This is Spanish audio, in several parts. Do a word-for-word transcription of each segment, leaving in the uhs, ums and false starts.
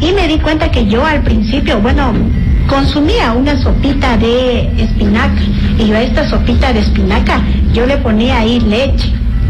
Y me di cuenta que yo al principio, bueno, consumía una sopita de espinaca, y yo a esta sopita de espinaca yo le ponía ahí leche.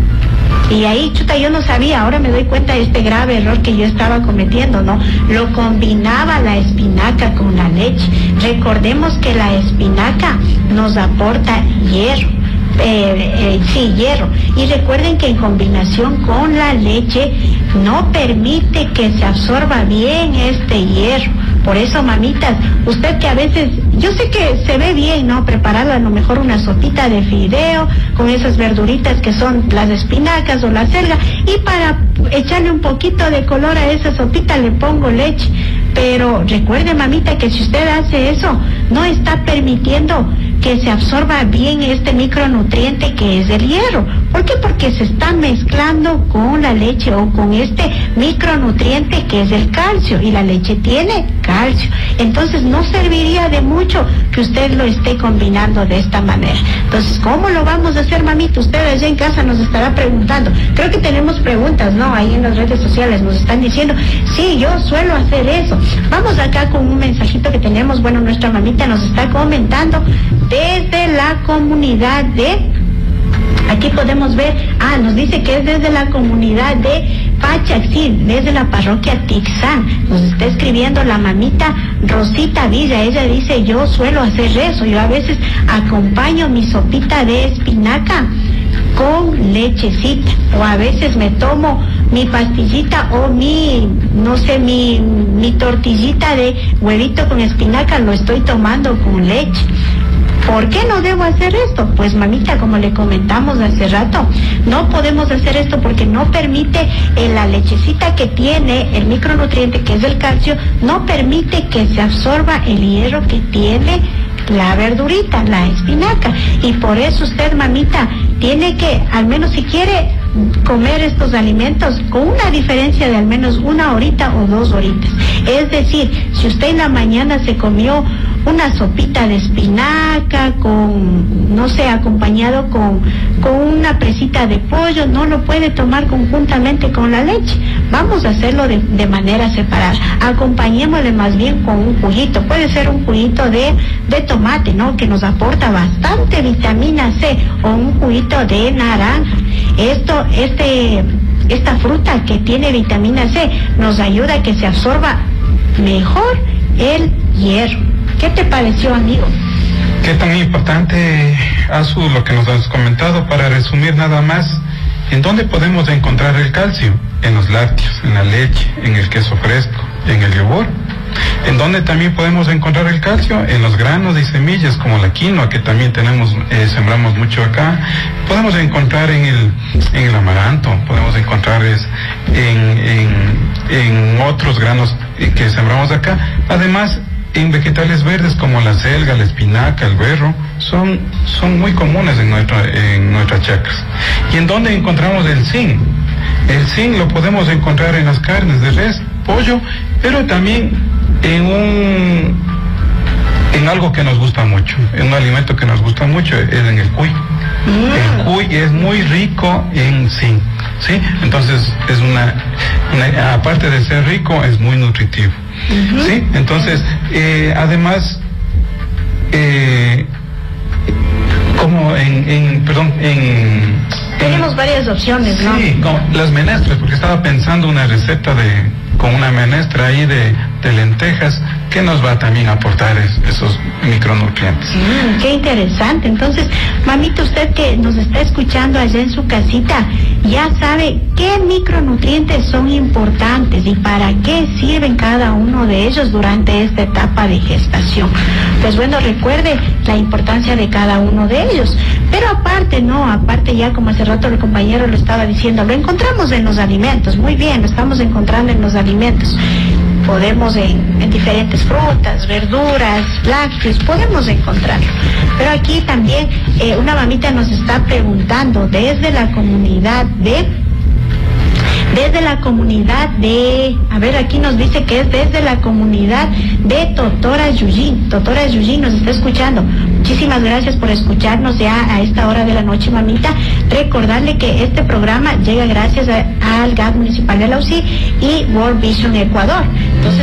Y ahí, chuta, yo no sabía, ahora me doy cuenta de este grave error que yo estaba cometiendo, ¿no? Lo combinaba la espinaca con la leche. Recordemos que la espinaca nos aporta hierro. Eh, eh, sí, hierro. Y recuerden que en combinación con la leche no permite que se absorba bien este hierro. Por eso, mamitas, usted que a veces, yo sé que se ve bien, ¿no? Preparar a lo mejor una sopita de fideo con esas verduritas que son las espinacas o la selga, y para echarle un poquito de color a esa sopita le pongo leche. Pero recuerde, mamita, que si usted hace eso, no está permitiendo que se absorba bien este micronutriente que es el hierro. ¿Por qué? Porque se está mezclando con la leche o con este micronutriente que es el calcio, y la leche tiene calcio. Entonces no serviría de mucho que usted lo esté combinando de esta manera. Entonces, ¿cómo lo vamos a hacer, mamita? Usted allá en casa nos estará preguntando. Creo que tenemos preguntas, ¿no? Ahí en las redes sociales nos están diciendo, sí, yo suelo hacer eso. Vamos acá con un mensajito que tenemos. Bueno, nuestra mamita nos está comentando desde la comunidad de, aquí podemos ver, ah, nos dice que es desde la comunidad de Pachaxil, desde la parroquia Tixán. Nos está escribiendo la mamita Rosita Villa. Ella dice, yo suelo hacer eso, yo a veces acompaño mi sopita de espinaca con lechecita, o a veces me tomo mi pastillita o mi, no sé, mi, mi tortillita de huevito con espinaca, lo estoy tomando con leche. ¿Por qué no debo hacer esto? Pues, mamita, como le comentamos hace rato, no podemos hacer esto porque no permite, eh, la lechecita que tiene el micronutriente que es el calcio, no permite que se absorba el hierro que tiene la verdurita, la espinaca. Y por eso usted, mamita, tiene que, al menos si quiere comer estos alimentos, con una diferencia de al menos una horita o dos horitas. Es decir, si usted en la mañana se comió una sopita de espinaca con, no sé, acompañado con, con una presita de pollo, no lo puede tomar conjuntamente con la leche. Vamos a hacerlo de, de manera separada. Acompañémosle más bien con un juguito. Puede ser un juguito de, de tomate, ¿no? Que nos aporta bastante vitamina C, o un juguito de naranja. Esto, este, esta fruta que tiene vitamina C nos ayuda a que se absorba mejor el hierro. ¿Qué te pareció, amigo? Qué tan importante, Azu, lo que nos has comentado. Para resumir nada más, ¿en dónde podemos encontrar el calcio? En los lácteos, en la leche, en el queso fresco, en el yogur. ¿En dónde también podemos encontrar el calcio? En los granos y semillas como la quinoa, que también tenemos, eh, sembramos mucho acá. Podemos encontrar en el, en el amaranto, podemos encontrar es, en, en, en otros granos que sembramos acá. Además, en vegetales verdes como la selga, la espinaca, el berro, son, son muy comunes en, nuestra, en nuestras chacras. ¿Y en dónde encontramos el zinc? El zinc lo podemos encontrar en las carnes de res, pollo, pero también en un, en algo que nos gusta mucho, en un alimento que nos gusta mucho, es en el cuy. Mm. El cuy es muy rico en zinc, ¿sí? Entonces, es una, una aparte de ser rico, es muy nutritivo. Uh-huh. Sí, entonces, eh, además, eh, como en, en, perdón, en... Tenemos en, varias opciones, ¿no? Sí, como las menestras, porque estaba pensando una receta de, con una menestra ahí de, de lentejas, que nos va también a aportar es, esos micronutrientes. Mm, qué interesante. Entonces, mamita, usted que nos está escuchando allá en su casita, ya sabe qué micronutrientes son importantes y para qué sirven cada uno de ellos durante esta etapa de gestación. Pues bueno, recuerde la importancia de cada uno de ellos. Pero aparte, no, aparte ya como hace rato el compañero lo estaba diciendo, lo encontramos en los alimentos. Muy bien, lo estamos encontrando en los alimentos. Podemos en, en diferentes frutas, verduras, lácteos, podemos encontrarlo. Pero aquí también eh, una mamita nos está preguntando desde la comunidad de, desde la comunidad de, a ver, aquí nos dice que es desde la comunidad de Totora Yujin. Totora Yujin nos está escuchando. Muchísimas gracias por escucharnos ya a esta hora de la noche, mamita. Recordarle que este programa llega gracias a, al G A C Municipal de la U C I y World Vision Ecuador. Entonces,